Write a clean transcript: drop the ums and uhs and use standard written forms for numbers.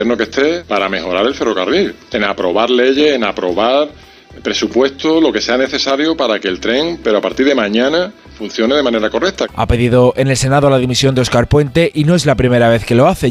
que esté para mejorar el ferrocarril, en aprobar leyes, en aprobar presupuesto, lo que sea necesario para que el tren, pero a partir de mañana, funcione de manera correcta. Ha pedido en el Senado la dimisión de Óscar Puente y no es la primera vez que lo hace.